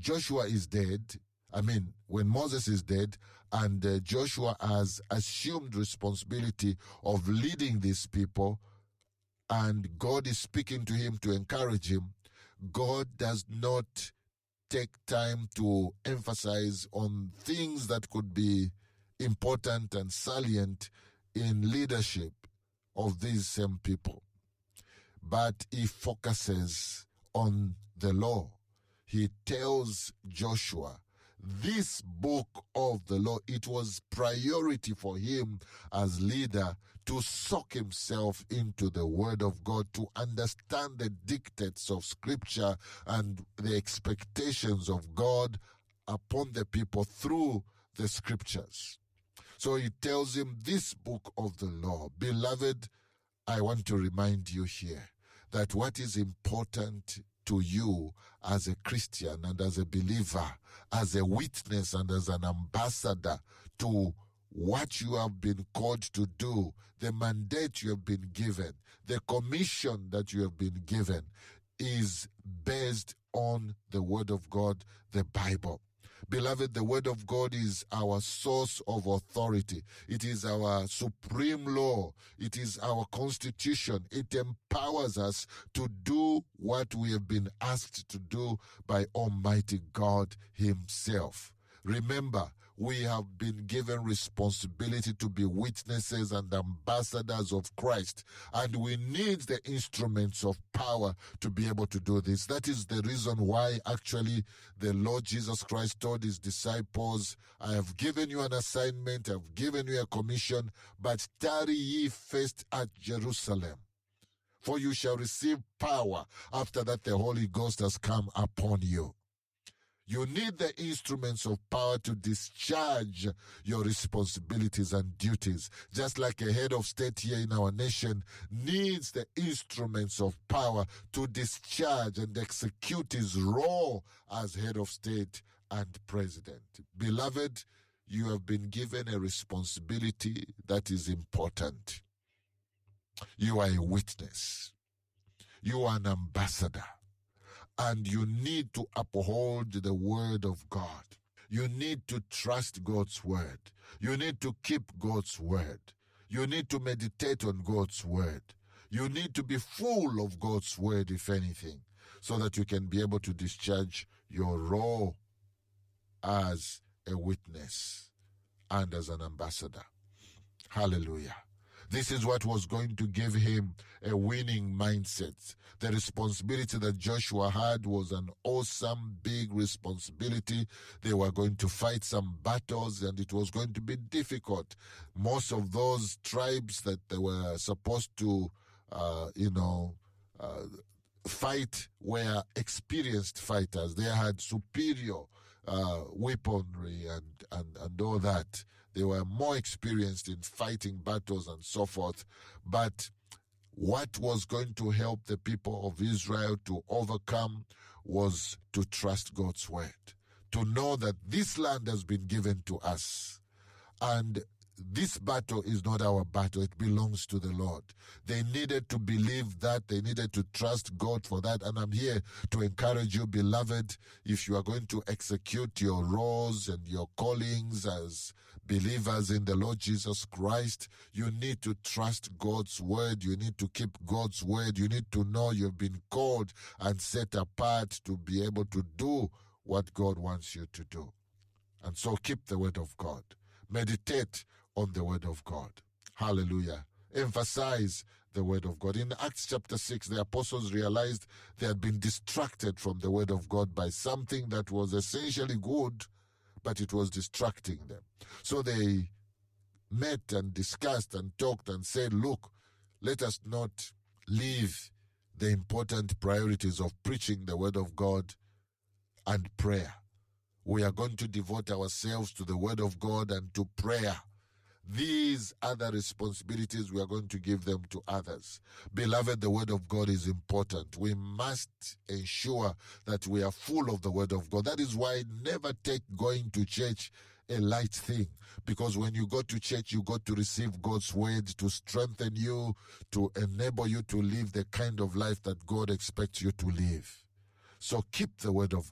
Joshua is dead, when Moses is dead and Joshua has assumed responsibility of leading these people, and God is speaking to him to encourage him, God does not take time to emphasize on things that could be important and salient in leadership of these same people. But he focuses on the law. He tells Joshua, this book of the law, it was priority for him as leader to soak himself into the word of God, to understand the dictates of scripture and the expectations of God upon the people through the scriptures. So he tells him this book of the law. Beloved, I want to remind you here that what is important to you as a Christian and as a believer, as a witness and as an ambassador to what you have been called to do, the mandate you have been given, the commission that you have been given, is based on the Word of God, the Bible. Beloved, the Word of God is our source of authority. It is our supreme law. It is our constitution. It empowers us to do what we have been asked to do by Almighty God Himself. Remember, we have been given responsibility to be witnesses and ambassadors of Christ, and we need the instruments of power to be able to do this. That is the reason why actually the Lord Jesus Christ told his disciples, I have given you an assignment, I have given you a commission, but tarry ye first at Jerusalem, for you shall receive power after that the Holy Ghost has come upon you. You need the instruments of power to discharge your responsibilities and duties. Just like a head of state here in our nation needs the instruments of power to discharge and execute his role as head of state and president. Beloved, you have been given a responsibility that is important. You are a witness. You are an ambassador. And you need to uphold the word of God. You need to trust God's word. You need to keep God's word. You need to meditate on God's word. You need to be full of God's word, if anything, so that you can be able to discharge your role as a witness and as an ambassador. Hallelujah. This is what was going to give him a winning mindset. The responsibility that Joshua had was an awesome, big responsibility. They were going to fight some battles, and it was going to be difficult. Most of those tribes that they were supposed to, fight were experienced fighters. They had superior weaponry and all that. They were more experienced in fighting battles and so forth. But what was going to help the people of Israel to overcome was to trust God's word, to know that this land has been given to us, and this battle is not our battle. It belongs to the Lord. They needed to believe that. They needed to trust God for that. And I'm here to encourage you, beloved, if you are going to execute your roles and your callings as believers in the Lord Jesus Christ, you need to trust God's word. You need to keep God's word. You need to know you've been called and set apart to be able to do what God wants you to do. And so keep the word of God. Meditate on the word of God. Hallelujah. Emphasize the word of God. In Acts chapter 6, the apostles realized they had been distracted from the word of God by something that was essentially good, but it was distracting them. So they met and discussed and talked and said, look, let us not leave the important priorities of preaching the word of God and prayer. We are going to devote ourselves to the word of God and to prayer. These other responsibilities, we are going to give them to others. Beloved, the word of God is important. We must ensure that we are full of the word of God. That is why never take going to church a light thing. Because when you go to church, you got to receive God's word to strengthen you, to enable you to live the kind of life that God expects you to live. So keep the word of